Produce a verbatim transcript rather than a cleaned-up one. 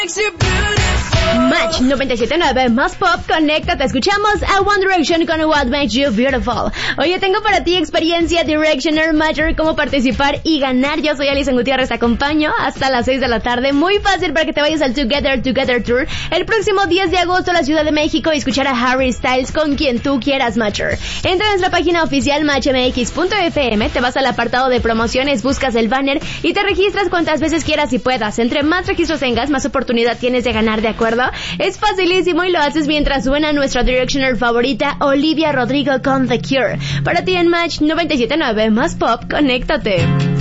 Match noventa y siete punto nueve más pop, conéctate, escuchamos a One Direction con What Makes You Beautiful. Oye, tengo para ti experiencia Directioner Major, cómo participar y ganar. Yo soy Alison Gutiérrez, te acompaño hasta las seis de la tarde. Muy fácil para que te vayas al Together Together Tour el próximo diez de agosto a la Ciudad de México y escuchar a Harry Styles con quien tú quieras, Matcher. Entra en nuestra página oficial match m x punto f m, te vas al apartado de promociones, buscas el banner y te registras cuantas veces quieras y puedas. Entre más registros tengas, más oportunidad tienes de ganar, ¿de acuerdo? Es facilísimo y lo haces mientras suena nuestra Directioner favorita, Olivia Rodrigo con The Cure. Para ti en Match noventa y siete punto nueve más pop, conéctate.